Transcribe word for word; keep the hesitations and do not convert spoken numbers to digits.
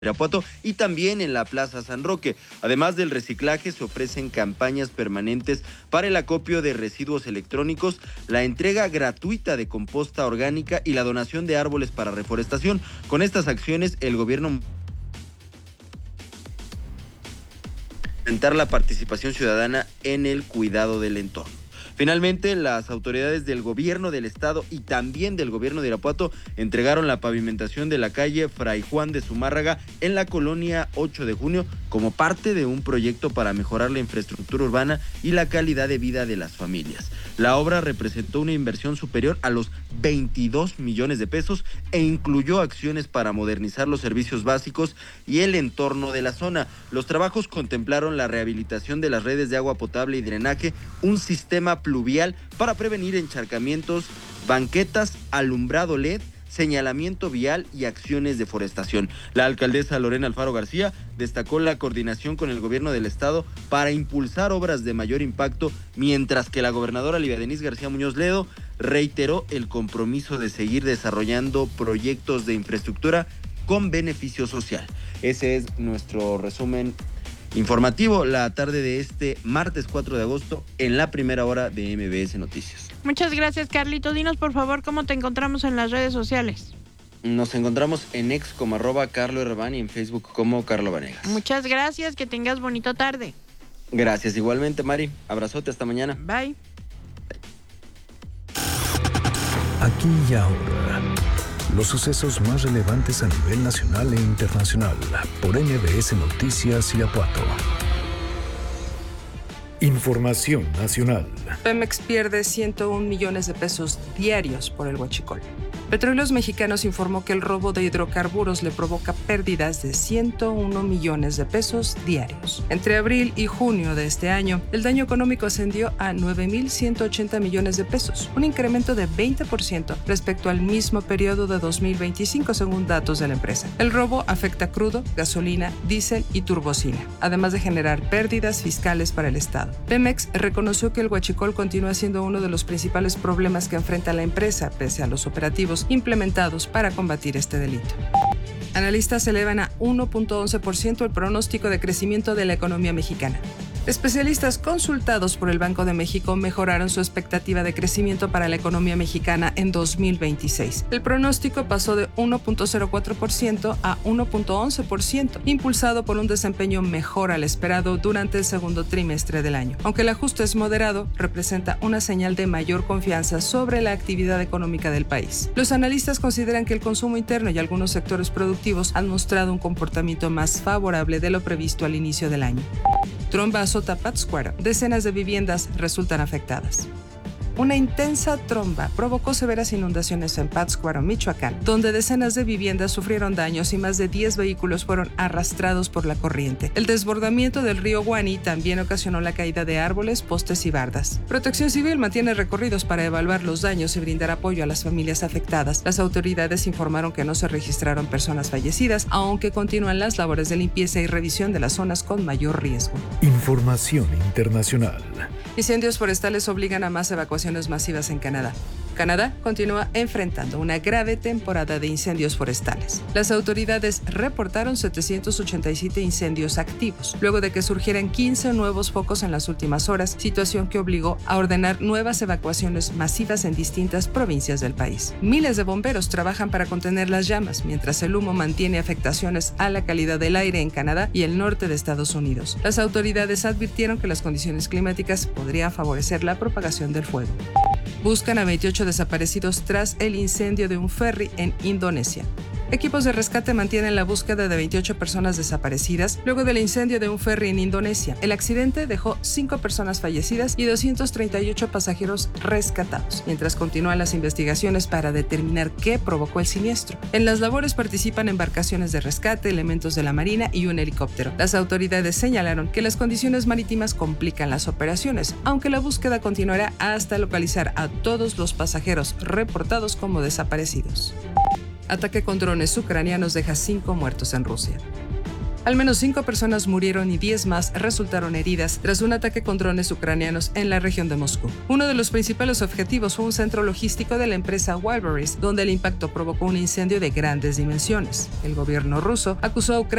Irapuato y también en la Plaza San Roque. Además del reciclaje, se ofrecen campañas permanentes para el acopio de residuos electrónicos, la entrega gratuita de composta orgánica y la donación de árboles para reforestación. Con estas acciones, el gobierno aumentar la participación ciudadana en el cuidado del entorno. Finalmente, las autoridades del gobierno del estado y también del gobierno de Irapuato entregaron la pavimentación de la calle Fray Juan de Zumárraga en la colonia ocho de junio como parte de un proyecto para mejorar la infraestructura urbana y la calidad de vida de las familias. La obra representó una inversión superior a los veintidós millones de pesos e incluyó acciones para modernizar los servicios básicos y el entorno de la zona. Los trabajos contemplaron la rehabilitación de las redes de agua potable y drenaje, un sistema pluvial para prevenir encharcamientos, banquetas, alumbrado L E D, señalamiento vial y acciones de forestación. La alcaldesa Lorena Alfaro García destacó la coordinación con el gobierno del estado para impulsar obras de mayor impacto, mientras que la gobernadora Lidia Denise García Muñoz Ledo reiteró el compromiso de seguir desarrollando proyectos de infraestructura con beneficio social. Ese es nuestro resumen informativo la tarde de este martes cuatro de agosto en la primera hora de M B S Noticias. Muchas gracias, Carlito. Dinos, por favor, cómo te encontramos en las redes sociales. Nos encontramos en ex como arroba Carlo Herván y en Facebook como Carlo Vanegas. Muchas gracias, que tengas bonita tarde. Gracias, igualmente, Mari. Abrazote, hasta mañana. Bye. Aquí y ahora, los sucesos más relevantes a nivel nacional e internacional por M B S Noticias Irapuato. Información nacional. Pemex pierde ciento un millones de pesos diarios por el huachicol. Petróleos Mexicanos informó que el robo de hidrocarburos le provoca pérdidas de ciento uno millones de pesos diarios. Entre abril y junio de este año, el daño económico ascendió a nueve mil ciento ochenta millones de pesos, un incremento de veinte por ciento respecto al mismo periodo de dos mil veinticinco, según datos de la empresa. El robo afecta crudo, gasolina, diésel y turbocina, además de generar pérdidas fiscales para el Estado. Pemex reconoció que el huachicol continúa siendo uno de los principales problemas que enfrenta la empresa, pese a los operativos implementados para combatir este delito. Analistas elevan a uno punto once por ciento el pronóstico de crecimiento de la economía mexicana. Especialistas consultados por el Banco de México mejoraron su expectativa de crecimiento para la economía mexicana en dos mil veintiséis. El pronóstico pasó de uno punto cero cuatro por ciento a uno punto once por ciento, impulsado por un desempeño mejor al esperado durante el segundo trimestre del año. Aunque el ajuste es moderado, representa una señal de mayor confianza sobre la actividad económica del país. Los analistas consideran que el consumo interno y algunos sectores productivos han mostrado un comportamiento más favorable de lo previsto al inicio del año. Tromba azota Pátzcuaro. Decenas de viviendas resultan afectadas. Una intensa tromba provocó severas inundaciones en Pátzcuaro, Michoacán, donde decenas de viviendas sufrieron daños y más de diez vehículos fueron arrastrados por la corriente. El desbordamiento del río Guani también ocasionó la caída de árboles, postes y bardas. Protección Civil mantiene recorridos para evaluar los daños y brindar apoyo a las familias afectadas. Las autoridades informaron que no se registraron personas fallecidas, aunque continúan las labores de limpieza y revisión de las zonas con mayor riesgo. Información internacional. Incendios forestales obligan a más evacuaciones masivas en Canadá. Canadá continúa enfrentando una grave temporada de incendios forestales. Las autoridades reportaron setecientos ochenta y siete incendios activos, luego de que surgieran quince nuevos focos en las últimas horas, situación que obligó a ordenar nuevas evacuaciones masivas en distintas provincias del país. Miles de bomberos trabajan para contener las llamas, mientras el humo mantiene afectaciones a la calidad del aire en Canadá y el norte de Estados Unidos. Las autoridades advirtieron que las condiciones climáticas podrían favorecer la propagación del fuego. Buscan a veintiocho desaparecidos tras el incendio de un ferry en Indonesia. Equipos de rescate mantienen la búsqueda de veintiocho personas desaparecidas luego del incendio de un ferry en Indonesia. El accidente dejó cinco personas fallecidas y doscientos treinta y ocho pasajeros rescatados, mientras continúan las investigaciones para determinar qué provocó el siniestro. En las labores participan embarcaciones de rescate, elementos de la Marina y un helicóptero. Las autoridades señalaron que las condiciones marítimas complican las operaciones, aunque la búsqueda continuará hasta localizar a todos los pasajeros reportados como desaparecidos. Ataque con drones ucranianos deja cinco muertos en Rusia. Al menos cinco personas murieron y diez más resultaron heridas tras un ataque con drones ucranianos en la región de Moscú. Uno de los principales objetivos fue un centro logístico de la empresa Wildberries, donde el impacto provocó un incendio de grandes dimensiones. El gobierno ruso acusó a Ucrania